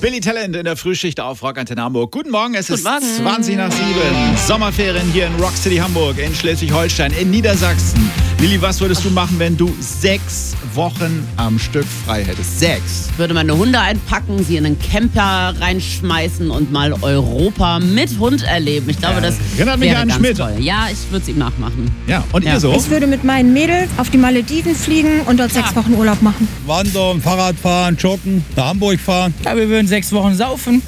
Billy Talent in der Frühschicht auf Rock Antenne Hamburg. Guten Morgen, es ist Morgen. 20 nach 7. Sommerferien hier in Rock City Hamburg, in Schleswig-Holstein, in Niedersachsen. Lilly, was würdest du machen, wenn du 6 Wochen am Stück frei hättest? 6. Ich würde meine Hunde einpacken, sie in einen Camper reinschmeißen und mal Europa mit Hund erleben. Ich glaube, das Erinnert mich wäre an ganz Schmidt. toll. Ja, ich würde es ihm nachmachen. Ja, und ihr so? Ich würde mit meinen Mädels auf die Malediven fliegen und dort 6 Wochen Urlaub machen. Wandern, Fahrrad fahren, joggen, nach Hamburg fahren. Ja, wir würden 6 Wochen saufen.